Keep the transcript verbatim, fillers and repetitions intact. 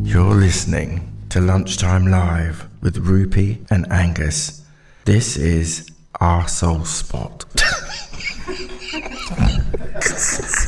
You're listening to Lunchtime Live with Rupy and Angus. This is Our Soul Spot.